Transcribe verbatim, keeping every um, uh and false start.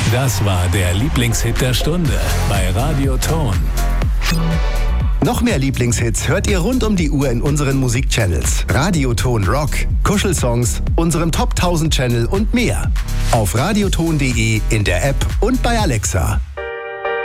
Das war der Lieblingshit der Stunde bei Radio Ton. Noch mehr Lieblingshits hört ihr rund um die Uhr in unseren Musikchannels. Radio Ton Rock, Kuschelsongs, unserem Top tausend Channel und mehr. Auf radioton punkt de, in der App und bei Alexa.